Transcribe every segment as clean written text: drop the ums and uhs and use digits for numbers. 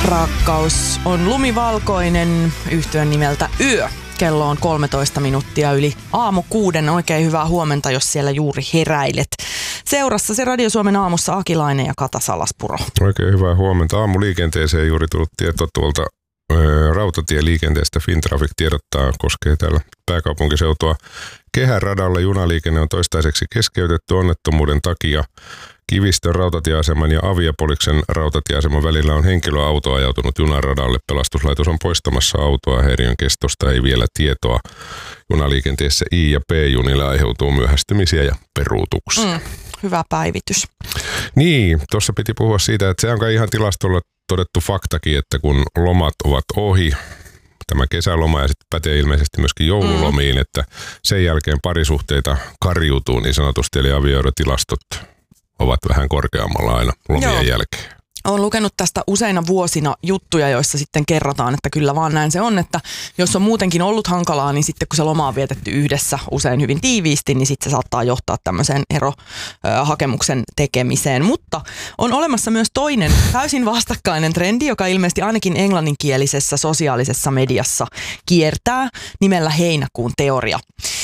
Rakkaus on lumivalkoinen, yhtyön nimeltä Yö. Kello on 13 minuuttia yli aamu 6. Oikein hyvää huomenta, jos siellä juuri heräilet. Seurassa se Radio Suomen aamussa Akilainen ja Kata Salaspuro. Oikein hyvää huomenta. Aamuliikenteeseen juuri tullut tieto tuolta rautatieliikenteestä. Fintraffic tiedottaa, koskee täällä pääkaupunkiseutua. Kehäradalla junaliikenne on toistaiseksi keskeytetty onnettomuuden takia. Kivistön rautatieaseman ja Aviapoliksen rautatieaseman välillä on henkilöauto ajautunut junaradalle. Pelastuslaitos on poistamassa autoa. Häiriön kestosta ei vielä tietoa. Junaliikenteessä I- ja P-junille aiheutuu myöhästymisiä ja peruutuksia. Hyvä päivitys. Niin, tuossa piti puhua siitä, että se on ihan tilastolla todettu faktakin, että kun lomat ovat ohi, tämä kesäloma ja sitten pätee ilmeisesti myöskin joululomiin, että sen jälkeen parisuhteita karjuutuu niin sanotusti, eli avioerotilastot ovat vähän korkeammalla aina lomien jälkeen. Olen lukenut tästä useina vuosina juttuja, joissa sitten kerrotaan, että kyllä vaan näin se on, että jos on muutenkin ollut hankalaa, niin sitten kun se loma on vietetty yhdessä usein hyvin tiiviisti, niin sitten se saattaa johtaa tämmöiseen erohakemuksen tekemiseen. Mutta on olemassa myös toinen täysin vastakkainen trendi, joka ilmeisesti ainakin englanninkielisessä sosiaalisessa mediassa kiertää nimellä heinäkuun teoria.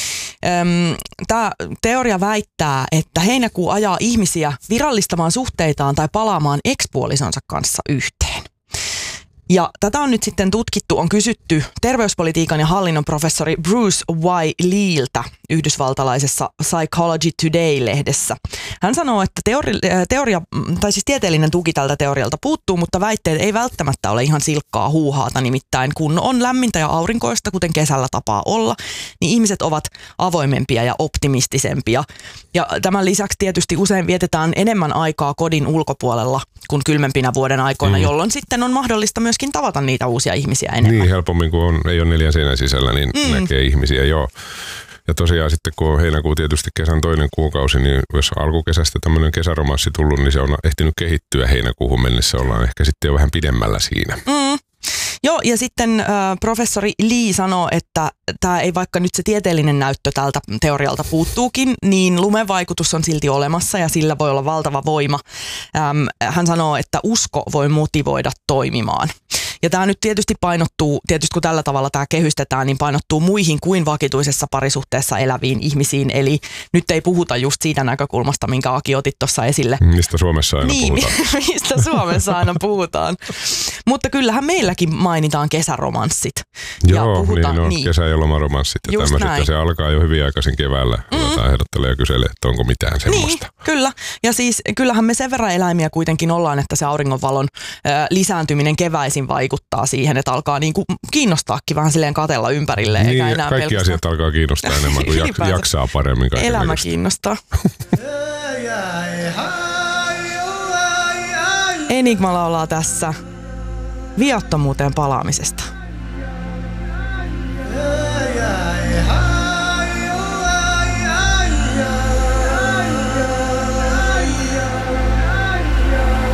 Tämä teoria väittää, että heinäkuu ajaa ihmisiä virallistamaan suhteitaan tai palaamaan ekspuolisonsa kanssa yhteen. Ja tätä on nyt sitten tutkittu, on kysytty terveyspolitiikan ja hallinnon professori Bruce Y. Leeltä yhdysvaltalaisessa Psychology Today-lehdessä. Hän sanoo, että tieteellinen tuki tältä teorialta puuttuu, mutta väitteet ei välttämättä ole ihan silkkaa huuhaata. Nimittäin kun on lämmintä ja aurinkoista, kuten kesällä tapaa olla, niin ihmiset ovat avoimempia ja optimistisempia. Ja tämän lisäksi tietysti usein vietetään enemmän aikaa kodin ulkopuolella kuin kylmempinä vuoden aikoina, jolloin sitten on mahdollista myöskin tavata niitä uusia ihmisiä enemmän. Niin, helpommin kun ei ole 4 seinän sisällä, niin näkee ihmisiä, joo. Ja tosiaan sitten kun on heinäkuu tietysti kesän toinen kuukausi, niin jos alkukesästä tämmöinen kesäromanssi tullut, niin se on ehtinyt kehittyä heinäkuuhun mennessä. Ollaan ehkä sitten jo vähän pidemmällä siinä. Joo, ja sitten professori Lee sanoo, että tämä ei, vaikka nyt se tieteellinen näyttö tältä teorialta puuttuukin, niin lumen vaikutus on silti olemassa ja sillä voi olla valtava voima. Hän sanoo, että usko voi motivoida toimimaan. Ja tämä nyt tietysti painottuu, kun tällä tavalla tämä kehystetään, niin painottuu muihin kuin vakituisessa parisuhteessa eläviin ihmisiin. Eli nyt ei puhuta just siitä näkökulmasta, minkä Aki otit tuossa esille. Mistä Suomessa aina puhutaan. Mistä Suomessa aina puhutaan. Mutta kyllähän meilläkin mainitaan kesäromanssit. Joo, niin kesä- ja lomaromanssit ja tämmöiset. Ja se alkaa jo hyvin aikaisin keväällä. Aletaan ehdottelee ja kyselee, että onko mitään semmoista. Niin, kyllä. Ja siis kyllähän me sen verran eläimiä kuitenkin ollaan, että se auringonvalon lisääntyminen keväisin vaikuttaa siihen, että alkaa niinku kiinnostaakin vähän silleen katella ympärilleen. Niin, eikä enää kaikki pelkästään asiat alkaa kiinnostaa enemmän kuin jaksaa paremmin. Elämä kiinnostaa. Enigma laulaa tässä viattomuuteen palaamisesta.